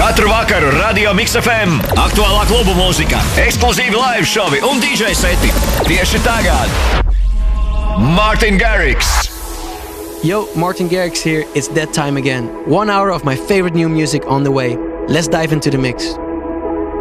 Katru vakaru Radio Mix FM. Aktuālā klubu mūzika, ekskluzīvi live šovi un DJ seti. Tieši tagad Martin Garrix. Yo, Martin Garrix here. It's that time again. 1 hour of my favorite new music on the way. Let's dive into the mix.